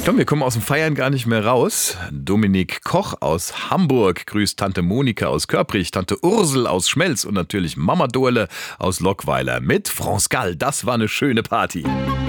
Komm, wir kommen aus dem Feiern gar nicht mehr raus. Dominik Koch aus Hamburg grüßt Tante Monika aus Körprich, Tante Ursel aus Schmelz und natürlich Mama Dorle aus Lockweiler mit France Gall. Das war eine schöne Party.